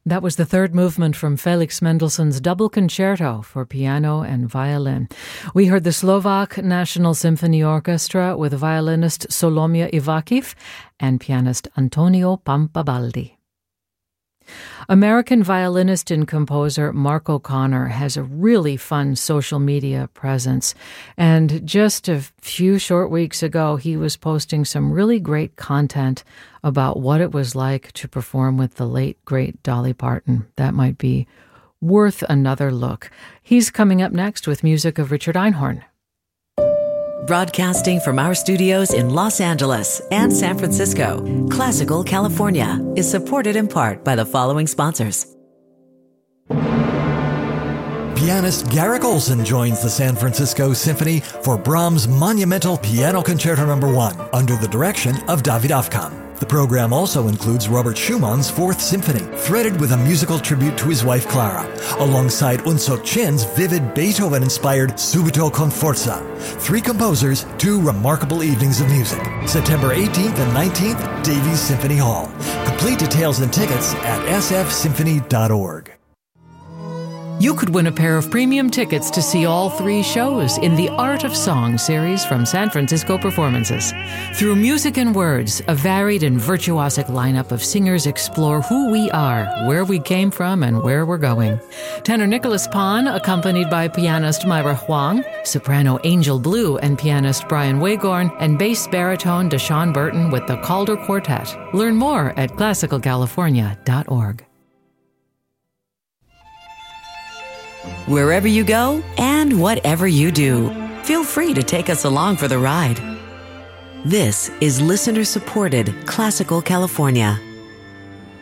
That was the third movement from Felix Mendelssohn's Double Concerto for piano and violin. We heard the Slovak National Symphony Orchestra with violinist Solomia Ivakiv and pianist Antonio Pampabaldi. American violinist and composer Mark O'Connor has a really fun social media presence, and just a few short weeks ago he was posting some really great content about what it was like to perform with the late, great Dolly Parton. That might be worth another look. He's coming up next with music of Richard Einhorn. Broadcasting from our studios in Los Angeles and San Francisco, Classical California is supported in part by the following sponsors. Pianist Garrick Olson joins the San Francisco Symphony for Brahms' monumental Piano Concerto No. 1 under the direction of David Afkam. The program also includes Robert Schumann's Fourth Symphony, threaded with a musical tribute to his wife Clara, alongside Unsuk Chin's vivid Beethoven-inspired Subito con Forza. 3 composers, 2 remarkable evenings of music. September 18th and 19th, Davies Symphony Hall. Complete details and tickets at sfsymphony.org. You could win a pair of premium tickets to see all 3 shows in the Art of Song series from San Francisco Performances. Through music and words, a varied and virtuosic lineup of singers explore who we are, where we came from, and where we're going. Tenor Nicholas Pon, accompanied by pianist Myra Huang, soprano Angel Blue and pianist Brian Wagorn, and bass baritone Deshaun Burton with the Calder Quartet. Learn more at classicalcalifornia.org. Wherever you go and whatever you do, feel free to take us along for the ride. This is listener-supported Classical California.